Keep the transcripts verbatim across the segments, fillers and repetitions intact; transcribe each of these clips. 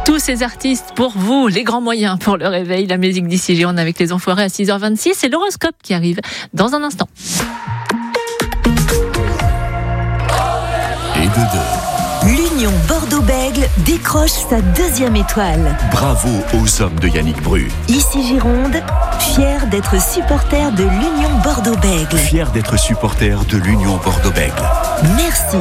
Tous ces artistes pour vous, les grands moyens pour le réveil, la musique d'Ici Gironde avec les Enfoirés à six heures vingt-six et l'horoscope qui arrive dans un instant. Et de deux. L'Union Bordeaux-Bègles décroche sa deuxième étoile. Bravo aux hommes de Yannick Bru. Ici Gironde, fier d'être supporter de l'Union Bordeaux-Bègles. Fier d'être supporter de l'Union Bordeaux-Bègles. Merci.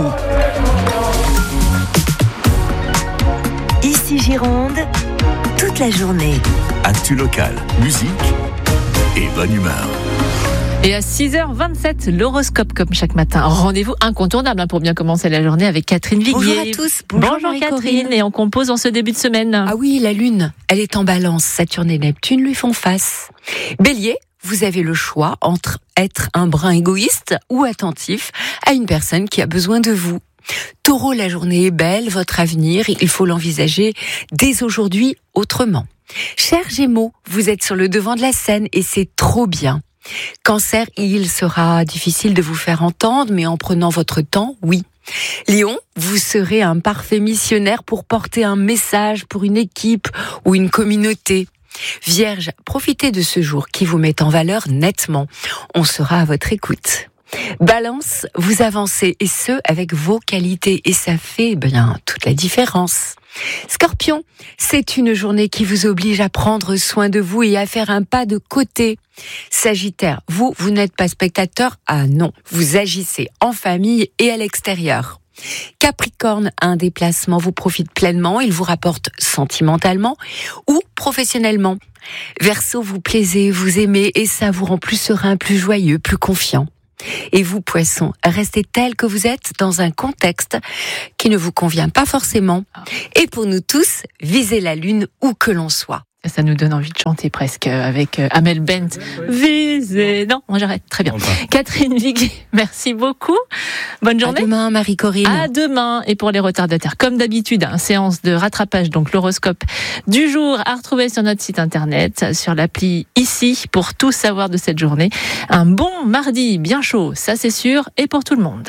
Ici Gironde, toute la journée. Actu local, musique et bonne humeur. Et à six heures vingt-sept, l'horoscope comme chaque matin. Rendez-vous incontournable hein, pour bien commencer la journée avec Catherine Viguier. Bonjour à tous. Bonjour, Bonjour Catherine. Et on compose en ce début de semaine. Ah oui, la Lune, elle est en balance. Saturne et Neptune lui font face. Bélier, vous avez le choix entre être un brin égoïste ou attentif à une personne qui a besoin de vous. Taureau, la journée est belle, votre avenir, il faut l'envisager dès aujourd'hui autrement. Chers Gémeaux, vous êtes sur le devant de la scène et c'est trop bien. Cancer, il sera difficile de vous faire entendre, mais en prenant votre temps, oui. Lion, vous serez un parfait missionnaire pour porter un message pour une équipe ou une communauté. Vierge, profitez de ce jour qui vous met en valeur nettement. On sera à votre écoute. Balance, vous avancez et ce avec vos qualités et ça fait bien toute la différence. Scorpion, c'est une journée qui vous oblige à prendre soin de vous et à faire un pas de côté. Sagittaire, vous, vous n'êtes pas spectateur, ah non, vous agissez en famille et à l'extérieur. Capricorne, un déplacement vous profite pleinement, il vous rapporte sentimentalement ou professionnellement. Verseau, vous plaisez, vous aimez et ça vous rend plus serein, plus joyeux, plus confiant. Et vous, Poissons, restez tel que vous êtes dans un contexte qui ne vous convient pas forcément. Et pour nous tous, visez la lune où que l'on soit. Ça nous donne envie de chanter presque avec Amel Bent. Visez. Non, j'arrête. Très bien. Catherine Viguier, merci beaucoup. Bonne journée. À demain, Marie-Corinne. À demain. Et pour les retardataires, comme d'habitude, une séance de rattrapage, donc l'horoscope du jour à retrouver sur notre site internet, sur l'appli Ici, pour tout savoir de cette journée. Un bon mardi bien chaud, ça c'est sûr, et pour tout le monde.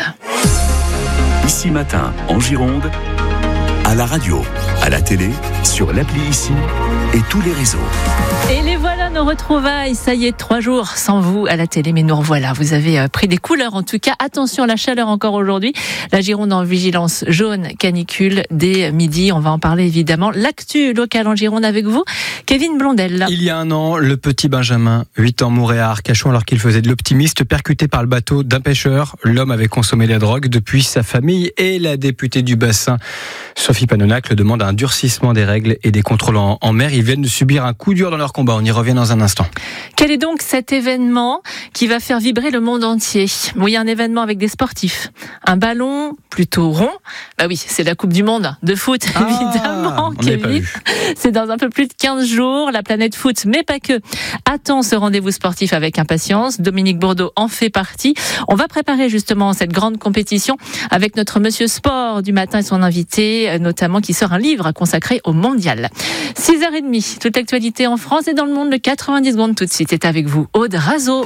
Ici matin, en Gironde, à la radio, à la télé, sur l'appli Ici et tous les réseaux. Et les voilà nos retrouvailles, ça y est, trois jours sans vous à la télé, mais nous revoilà, vous avez pris des couleurs en tout cas, attention à la chaleur encore aujourd'hui, la Gironde en vigilance jaune, canicule dès midi, on va en parler évidemment, l'actu locale en Gironde avec vous, Kevin Blondel. Il y a un an, le petit Benjamin, huit ans, mourait à Arcachon alors qu'il faisait de l'optimiste, percuté par le bateau d'un pêcheur, l'homme avait consommé la drogue, depuis sa famille et la députée du bassin, Sophie Panonacle, demande un durcissement des règles et des contrôles en, en mer. Ils viennent de subir un coup dur dans leur combat. On y revient dans un instant. Quel est donc cet événement qui va faire vibrer le monde entier ? Oui, un événement avec des sportifs. Un ballon plutôt rond. Bah oui, c'est la Coupe du Monde de foot, ah, évidemment, Kevin. C'est dans un peu plus de quinze jours, la planète foot, mais pas que. Attend ce rendez-vous sportif avec impatience. Dominique Bourdeau en fait partie. On va préparer justement cette grande compétition avec notre monsieur sport du matin et son invité, notamment qui sort un livre consacré au mondial. six heures trente, toute l'actualité en France et dans le monde, le quatre-vingt-dix secondes tout de suite est avec vous, Aude Razo.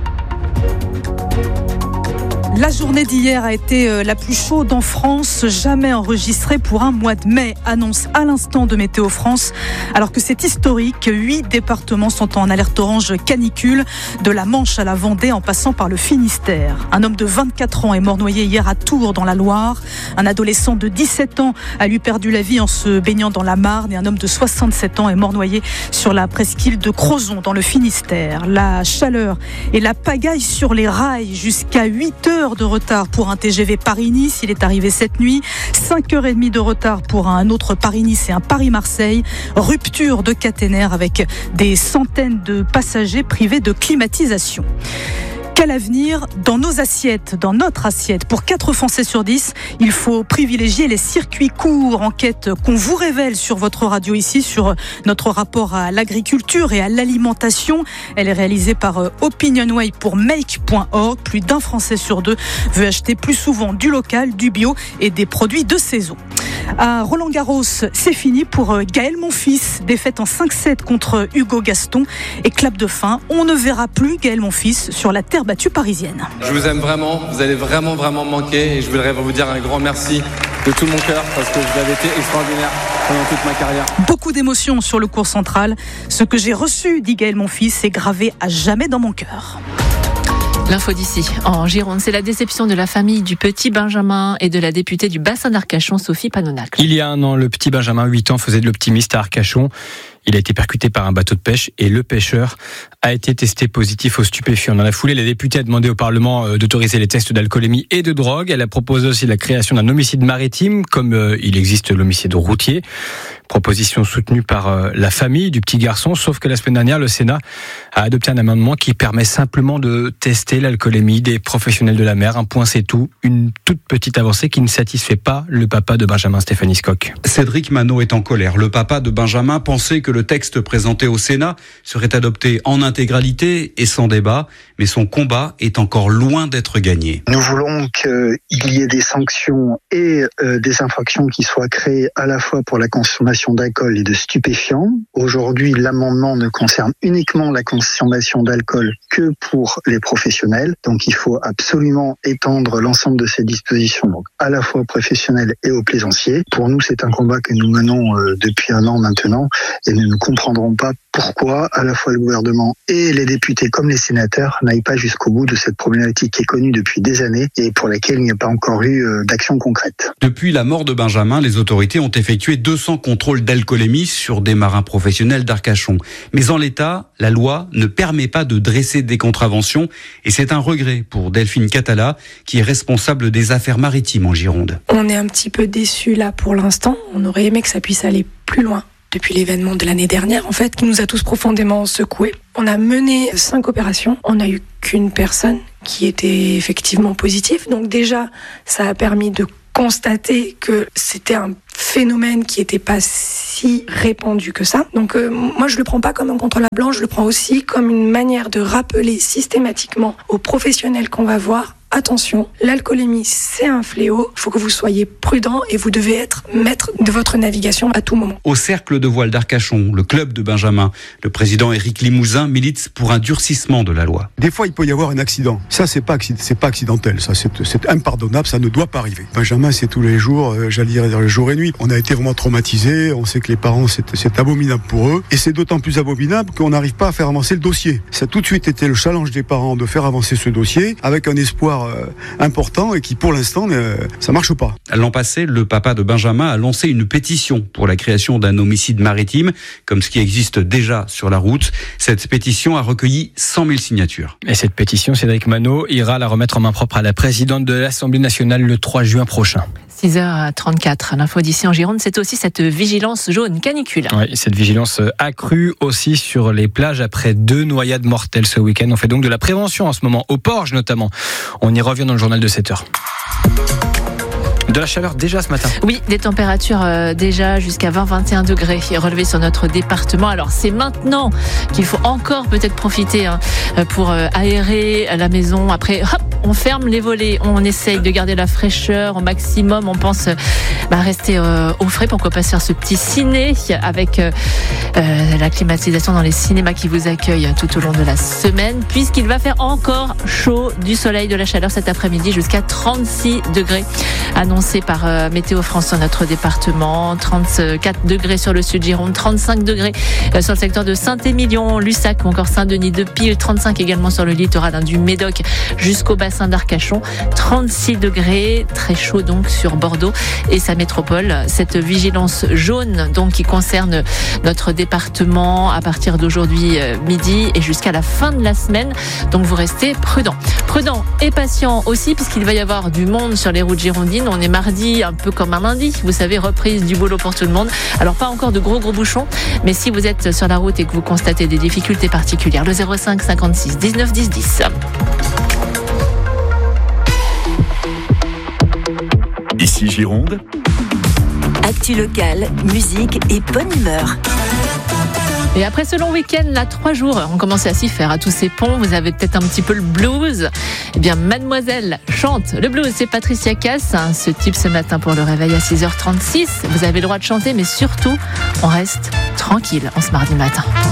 La journée d'hier a été la plus chaude en France, jamais enregistrée pour un mois de mai, annonce à l'instant de Météo France. Alors que c'est historique, huit départements sont en alerte orange canicule, de la Manche à la Vendée en passant par le Finistère. Un homme de vingt-quatre ans est mort noyé hier à Tours dans la Loire. Un adolescent de dix-sept ans a lui perdu la vie en se baignant dans la Marne et un homme de soixante-sept ans est mort noyé sur la presqu'île de Crozon dans le Finistère. La chaleur et la pagaille sur les rails jusqu'à huit heures de retard pour un T G V Paris-Nice, il est arrivé cette nuit, cinq heures trente de retard pour un autre Paris-Nice et un Paris-Marseille, rupture de caténaire avec des centaines de passagers privés de climatisation. Quel avenir dans nos assiettes, dans notre assiette ? Pour quatre Français sur dix, il faut privilégier les circuits courts. Enquête qu'on vous révèle sur votre radio ici, sur notre rapport à l'agriculture et à l'alimentation. Elle est réalisée par OpinionWay pour make point org. Plus d'un Français sur deux veut acheter plus souvent du local, du bio et des produits de saison. À Roland-Garros, c'est fini pour Gaël Monfils. Défaite en cinq sept contre Hugo Gaston. Et clap de fin, on ne verra plus Gaël Monfils sur la terre battue parisienne. Je vous aime vraiment, vous allez vraiment vraiment me manquer et je voudrais vous dire un grand merci de tout mon cœur parce que vous avez été extraordinaire. pendant toute ma carrière. Beaucoup d'émotions sur le cours central. Ce que j'ai reçu, dit Gaël Monfils, est gravé à jamais dans mon cœur. L'info d'ici, en Gironde, c'est la déception de la famille du petit Benjamin et de la députée du bassin d'Arcachon, Sophie Panonacle. Il y a un an, le petit Benjamin, huit ans, faisait de l'optimiste à Arcachon. Il a été percuté par un bateau de pêche et le pêcheur a été testé positif aux stupéfiants. Dans la foulée, la députée a demandé au Parlement d'autoriser les tests d'alcoolémie et de drogue. Elle a proposé aussi la création d'un homicide maritime, comme il existe l'homicide routier. Proposition soutenue par la famille du petit garçon, sauf que la semaine dernière, le Sénat a adopté un amendement qui permet simplement de tester l'alcoolémie des professionnels de la mer. Un point, c'est tout. Une toute petite avancée qui ne satisfait pas le papa de Benjamin, Stéphanie Scocq. Cédric Manot est en colère. Le papa de Benjamin pensait que le texte présenté au Sénat serait adopté en intégralité et sans débat, mais son combat est encore loin d'être gagné. Nous voulons qu'il y ait des sanctions et euh, des infractions qui soient créées à la fois pour la consommation d'alcool et de stupéfiants. Aujourd'hui, l'amendement ne concerne uniquement la consommation d'alcool que pour les professionnels. Donc, il faut absolument étendre l'ensemble de ces dispositions, donc à la fois aux professionnels et aux plaisanciers. Pour nous, c'est un combat que nous menons euh, depuis un an maintenant et nous ne comprendrons pas pourquoi à la fois le gouvernement et les députés comme les sénateurs n'aillent pas jusqu'au bout de cette problématique qui est connue depuis des années et pour laquelle il n'y a pas encore eu euh, d'action concrète. Depuis la mort de Benjamin, les autorités ont effectué deux cents contrôles d'alcoolémie sur des marins professionnels d'Arcachon. Mais en l'état, la loi ne permet pas de dresser des contraventions et c'est un regret pour Delphine Catala qui est responsable des affaires maritimes en Gironde. On est un petit peu déçus là pour l'instant. On aurait aimé que ça puisse aller plus loin. Depuis l'événement de l'année dernière, en fait, qui nous a tous profondément secoués. On a mené cinq opérations. On n'a eu qu'une personne qui était effectivement positive. Donc déjà, ça a permis de constater que c'était un phénomène qui n'était pas si répandu que ça. Donc euh, moi, je le prends pas comme un contre-la-blanche, je le prends aussi comme une manière de rappeler systématiquement aux professionnels qu'on va voir: attention, l'alcoolémie, c'est un fléau. Il faut que vous soyez prudent et vous devez être maître de votre navigation à tout moment. Au cercle de voile d'Arcachon, le club de Benjamin, le président Éric Limousin milite pour un durcissement de la loi. Des fois, il peut y avoir un accident. Ça, c'est pas, c'est pas accidentel. Ça, c'est, c'est impardonnable. Ça ne doit pas arriver. Benjamin, c'est tous les jours, euh, j'allais dire jour et nuit. On a été vraiment traumatisés. On sait que les parents, c'est, c'est abominable pour eux. Et c'est d'autant plus abominable qu'on n'arrive pas à faire avancer le dossier. Ça a tout de suite été le challenge des parents de faire avancer ce dossier avec un espoir important et qui pour l'instant euh, ça marche pas. L'an passé, le papa de Benjamin a lancé une pétition pour la création d'un homicide maritime, comme ce qui existe déjà sur la route. Cette pétition a recueilli cent mille signatures. Et cette pétition, Cédric Manot ira la remettre en main propre à la présidente de l'Assemblée nationale le trois juin prochain. six heures trente-quatre, l'info d'ici en Gironde, c'est aussi cette vigilance jaune canicule. Oui, cette vigilance accrue aussi sur les plages après deux noyades mortelles ce week-end. On fait donc de la prévention en ce moment, au Porge notamment. On y revient dans le journal de sept heures. De la chaleur déjà ce matin. Oui, des températures euh, déjà jusqu'à vingt à vingt et un degrés relevées sur notre département. Alors c'est maintenant qu'il faut encore peut-être profiter hein, pour euh, aérer la maison. Après, hop, on ferme les volets, on essaye de garder la fraîcheur au maximum. On pense euh, bah, rester euh, au frais. Pourquoi pas se faire ce petit ciné avec euh, euh, la climatisation dans les cinémas qui vous accueillent tout au long de la semaine, puisqu'il va faire encore chaud, du soleil, de la chaleur cet après-midi jusqu'à trente-six degrés. Annoncé par euh, Météo France sur notre département, trente-quatre degrés sur le sud Gironde, trente-cinq degrés euh, sur le secteur de Saint-Émilion, Lussac ou encore Saint-Denis de Pile, trente-cinq également sur le littoral hein, du Médoc jusqu'au bassin d'Arcachon, trente-six degrés, très chaud donc sur Bordeaux et sa métropole. Cette vigilance jaune donc qui concerne notre département à partir d'aujourd'hui euh, midi et jusqu'à la fin de la semaine, donc vous restez prudents. Prudents et patients aussi puisqu'il va y avoir du monde sur les routes girondines. On est mardi, un peu comme un lundi, vous savez, reprise du boulot pour tout le monde. Alors pas encore de gros gros bouchons, mais si vous êtes sur la route et que vous constatez des difficultés particulières, le zéro cinq cinquante-six dix-neuf dix dix. Ici Gironde. Actu locale, musique et bonne humeur. Et après ce long week-end, là, trois jours, on commençait à s'y faire à tous ces ponts. Vous avez peut-être un petit peu le blues. Eh bien, Mademoiselle chante le blues. C'est Patricia Cass, hein, ce type ce matin pour le réveil à six heures trente-six. Vous avez le droit de chanter, mais surtout, on reste tranquille en ce mardi matin.